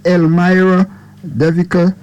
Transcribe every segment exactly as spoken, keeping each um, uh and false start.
Elmira Devica,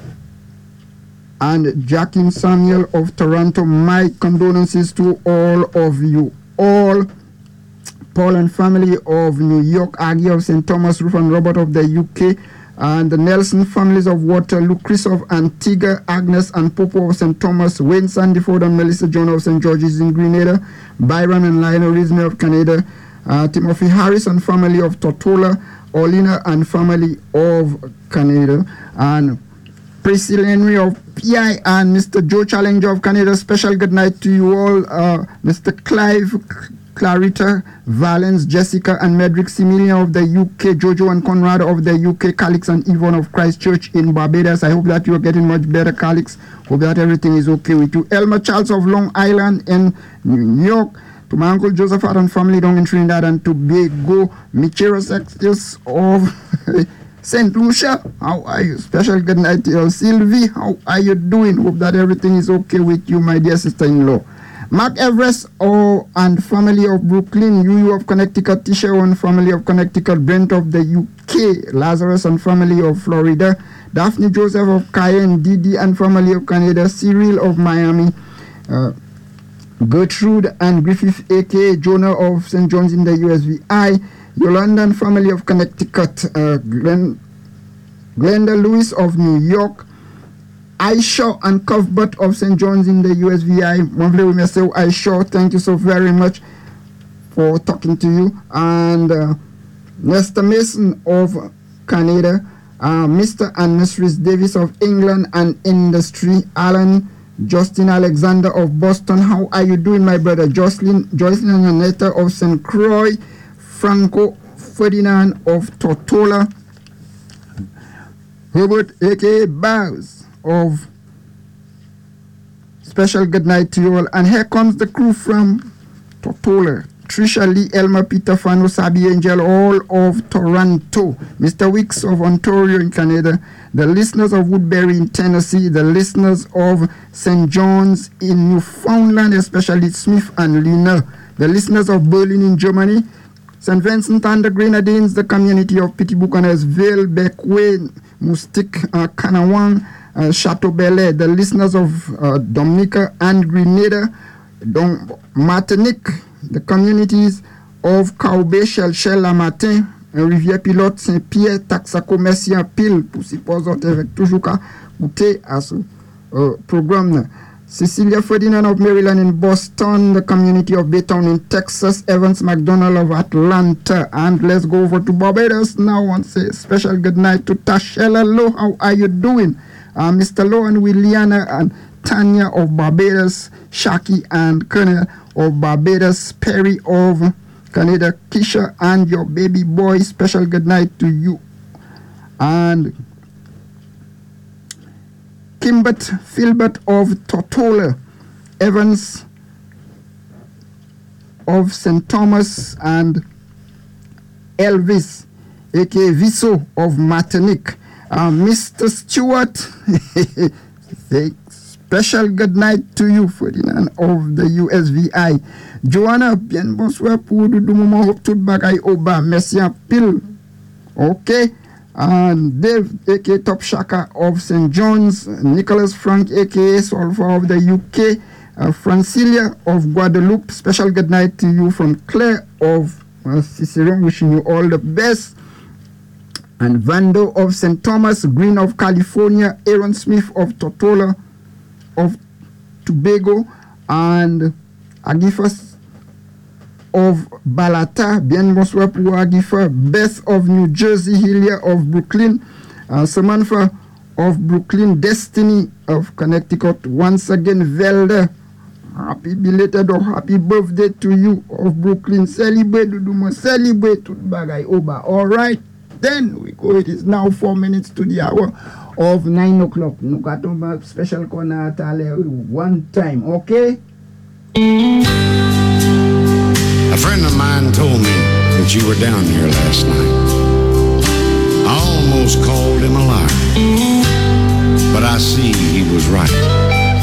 and Jacqueline Samuel of Toronto. My condolences to all of you. All Paul and family of New York, Aggie of Saint Thomas, Ruth and Robert of the U K, and the Nelson families of Waterloo, Chris of Antigua, Agnes and Popo of Saint Thomas, Wayne Sandyford and Melissa John of Saint George's in Grenada, Byron and Lionel Risme of Canada, uh, Timothy Harris and family of Tortola, Olina and family of Canada, and Priscilla Henry of P I and Mister Joe Challenger of Canada. Special good night to you all. Uh, Mister Clive, Clarita, Valence, Jessica and Medrick Similia of the U K, Jojo and Conrad of the U K, Calix and Yvonne of Christchurch in Barbados. I hope that you are getting much better, Calix. Hope that everything is okay with you. Elmer Charles of Long Island in New York. To my uncle Joseph and family down in Trinidad and Tobago. Michero Sextus of Saint Lucia, how are you? Special good night to you. Sylvie, how are you doing? Hope that everything is okay with you, my dear sister-in-law. Mark Everest oh, and family of Brooklyn, Yu of Connecticut, Tisha and family of Connecticut, Brent of the U K, Lazarus and family of Florida, Daphne Joseph of Cayenne, Didi and family of Canada, Cyril of Miami, uh, Gertrude and Griffith, a k a. Jonah of Saint John's in the U S V I, Yolanda and family of Connecticut, uh, Glen, Glenda Lewis of New York, Aisha and Cuthbert of Saint John's in the U S V I. Aisha, thank you so very much for talking to you. And uh, Mister Mason of Canada, uh, Mister and Missus Davis of England and Industry, Alan Justin Alexander of Boston. How are you doing, my brother? Jocelyn, Jocelyn and Annetta of Saint Croix, Franco Ferdinand of Tortola, Herbert a k a. Bowes of Special good night to you all. And here comes the crew from Tortola. Trisha Lee, Elmer, Peter Fano, Sabi Angel, all of Toronto. Mister Wicks of Ontario in Canada. The listeners of Woodbury in Tennessee. The listeners of Saint John's in Newfoundland, especially Smith and Lina. The listeners of Berlin in Germany. Saint Vincent and the Grenadines, the community of Petitboucanesville, Beckway, Moustique, uh, Kanawang, uh, Chateau Bel-Air. The listeners of uh, Dominica and Grenada, Don Martinique, the communities of Kaoubé, Chelchel, La Matin, Rivière Pilote, Saint-Pierre, Taxaco, merci en pile pour s'y poser avec toujours qu'à goûter à ce uh, programme. Cecilia Ferdinand of Maryland in Boston, the community of Baytown in Texas, Evans McDonald of Atlanta, and let's go over to Barbados now and say special good night to Tashella Lowe. How are you doing? Uh, Mister Lowe and Williana and Tanya of Barbados, Shaki and Colonel of Barbados, Perry of Canada, Kisha and your baby boy, special good night to you. And Kimbert Filbert of Tortola, Evans of Saint Thomas, and Elvis, a k a. Viso of Martinique. Uh, Mister Stewart, special good night to you, Ferdinand of the U S V I. Joanna, bien bonsoir pour du moment tout bagay oba. Merci en pile. Okay. And Dave, a k a. Top Shaka of Saint John's, Nicholas Frank, a k a. Solfa of the U K, uh, Francilia of Guadeloupe, special good night to you from Claire of uh, Cicerone, wishing you all the best. And Vando of Saint Thomas, Green of California, Aaron Smith of Tortola, of Tobago, and Agifas of Balata, bien bonsoir pour Agifa, Beth of New Jersey, Hilia of Brooklyn, uh, Samantha of Brooklyn, Destiny of Connecticut, once again Velda, happy belated or happy birthday to you of Brooklyn, celebrate, celebrate tout bagay oba. All right, then we go, it is now four minutes to the hour of nine o'clock. Nous gatons ma special corner at one time, okay? A friend of mine told me that you were down here last night. I almost called him a liar, but I see he was right.